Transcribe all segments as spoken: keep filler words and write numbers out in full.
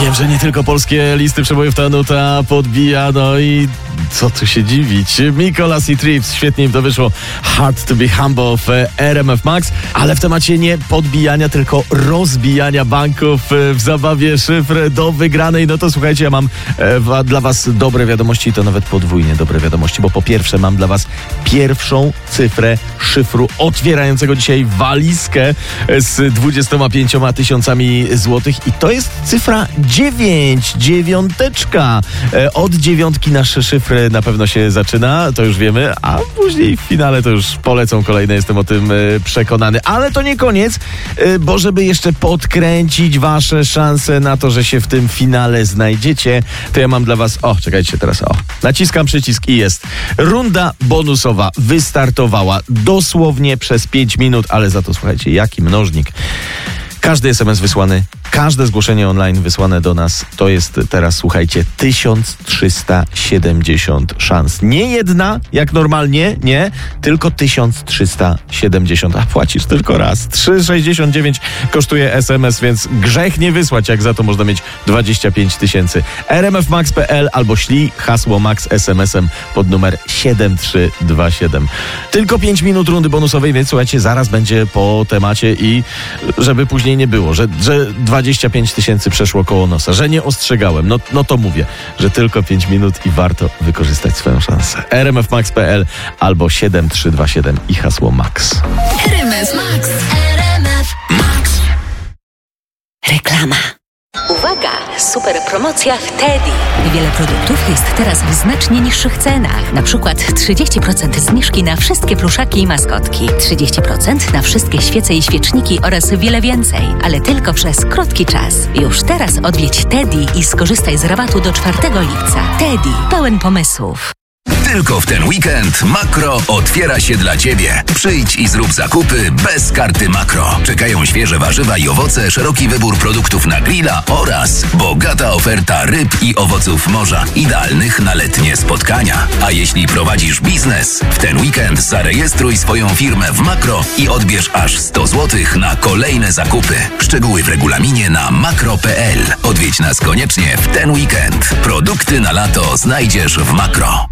Wiem, że nie tylko polskie listy przebojów ta nuta podbija, no i co tu się dziwić. Mikolas i Trips, świetnie im to wyszło. Hard to be humble w R M F Max, ale w temacie nie podbijania, tylko rozbijania banków w zabawie szyfr do wygranej. No to słuchajcie, ja mam e, dla was dobre wiadomości i to nawet podwójnie dobre wiadomości, bo po pierwsze mam dla was pierwszą cyfrę szyfru otwierającego dzisiaj walizkę z dwudziestoma pięcioma tysiącami złotych i to jest cyfra dziewięć, dziewiąteczka. E, od dziewiątki nasz szyfr na pewno się zaczyna, to już wiemy, a później w finale to już polecą kolejne, jestem o tym e, przekonany. Ale to nie koniec, e, bo żeby jeszcze podkręcić wasze szanse na to, że się w tym finale znajdziecie, to ja mam dla was, o, czekajcie teraz, o, naciskam przycisk i jest. Runda bonusowa wystartowała dosłownie przez pięć minut, ale za to słuchajcie, jaki mnożnik. Każdy es em es wysłany, każde zgłoszenie online wysłane do nas, to jest teraz, słuchajcie, tysiąc trzysta siedemdziesiąt szans. Nie jedna, jak normalnie, nie, tylko tysiąc trzysta siedemdziesiąt, a płacisz tylko raz. trzy sześćdziesiąt dziewięć kosztuje es em es, więc grzech nie wysłać, jak za to można mieć dwadzieścia pięć tysięcy. r m f max kropka p l albo ślij hasło max es em esem pod numer siedem trzy dwa siedem. Tylko pięć minut rundy bonusowej, więc słuchajcie, zaraz będzie po temacie i żeby później nie było, że, że dwadzieścia pięć tysięcy przeszło koło nosa, że nie ostrzegałem, no, no to mówię, że tylko pięć minut i warto wykorzystać swoją szansę. r m f max kropka p l albo siedem trzy dwa siedem i hasło MAX. R M F Max. R M F Max. Reklama. Uwaga! Super promocja w Teddy. Wiele produktów jest teraz w znacznie niższych cenach. Na przykład trzydzieści procent zniżki na wszystkie pluszaki i maskotki. trzydzieści procent na wszystkie świece i świeczniki oraz wiele więcej. Ale tylko przez krótki czas. Już teraz odwiedź Teddy i skorzystaj z rabatu do czwartego lipca. Teddy. Pełen pomysłów. Tylko w ten weekend Makro otwiera się dla Ciebie. Przyjdź i zrób zakupy bez karty Makro. Czekają świeże warzywa i owoce, szeroki wybór produktów na grilla oraz bogata oferta ryb i owoców morza, idealnych na letnie spotkania. A jeśli prowadzisz biznes, w ten weekend zarejestruj swoją firmę w Makro i odbierz aż sto złotych na kolejne zakupy. Szczegóły w regulaminie na makro kropka p l. Odwiedź nas koniecznie w ten weekend. Produkty na lato znajdziesz w Makro.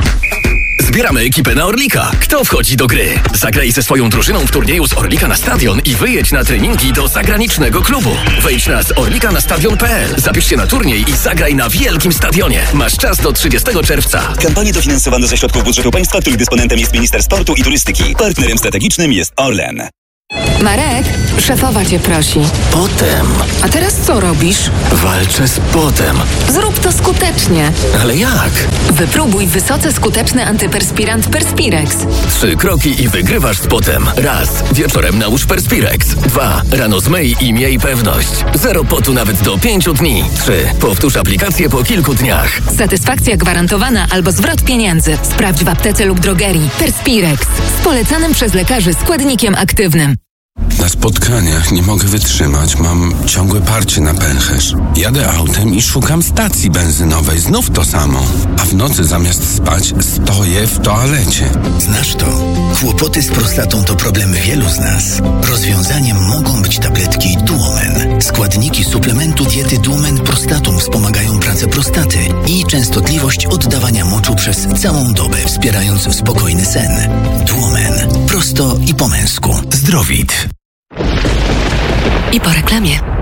Zbieramy ekipę na Orlika. Kto wchodzi do gry? Zagraj ze swoją drużyną w turnieju z Orlika na stadion i wyjedź na treningi do zagranicznego klubu. Wejdź na z orlika na stadion kropka p l. Zapisz się na turniej i zagraj na wielkim stadionie. Masz czas do trzydziestego czerwca. Kampanię dofinansowano ze środków budżetu państwa, których dysponentem jest Minister Sportu i Turystyki. Partnerem strategicznym jest Orlen. Marek, szefowa cię prosi. Potem. A teraz co robisz? Walczę z potem. Zrób to skutecznie. Ale jak? Wypróbuj wysoce skuteczny antyperspirant Perspirex. Trzy kroki i wygrywasz z potem. Raz. Wieczorem nałóż Perspirex. Dwa. Rano zmyj i miej pewność. Zero potu nawet do pięciu dni. Trzy. Powtórz aplikację po kilku dniach. Satysfakcja gwarantowana albo zwrot pieniędzy. Sprawdź w aptece lub drogerii. Perspirex. Z polecanym przez lekarzy składnikiem aktywnym. Na spotkaniach nie mogę wytrzymać, mam ciągłe parcie na pęcherz. Jadę autem i szukam stacji benzynowej, znów to samo. A w nocy zamiast spać stoję w toalecie. Znasz to? Kłopoty z prostatą to problem wielu z nas. Rozwiązaniem mogą być tabletki Duomen. Składniki suplementu diety Duomen Prostatum wspomagają pracę prostaty i częstotliwość oddawania moczu przez całą dobę, wspierając spokojny sen. Duomen. Prosto i po męsku. Zdrowit. I po reklamie.